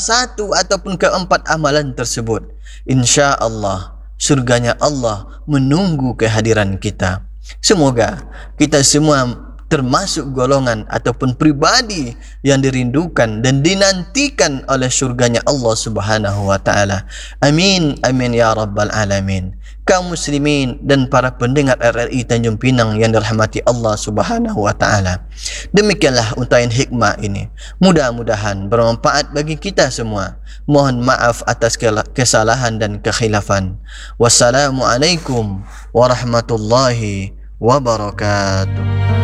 satu ataupun keempat amalan tersebut, insya Allah surganya Allah menunggu kehadiran kita. Semoga kita semua termasuk golongan ataupun pribadi yang dirindukan dan dinantikan oleh surganya Allah Subhanahu wa taala. Amin amin ya rabbal alamin. Kaum muslimin dan para pendengar RRI Tanjung Pinang yang dirahmati Allah Subhanahu wa taala. Demikianlah untayan hikmah ini. Mudah-mudahan bermanfaat bagi kita semua. Mohon maaf atas kesalahan dan kekhilafan. Wassalamualaikum warahmatullahi wabarakatuh.